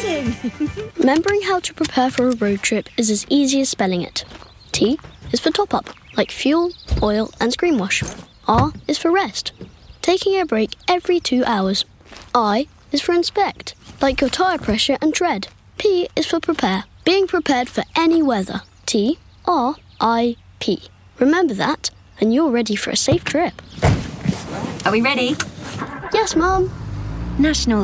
exciting! Remembering how to prepare for a road trip is as easy as spelling it. T is for top-up, like fuel, oil and screen wash. R is for rest, taking a break every 2 hours. I is for inspect, like your tyre pressure and tread. P is for prepare, being prepared for any weather. T, R, I, P. Remember that, and you're ready for a safe trip. Are we ready? Yes, Mum. National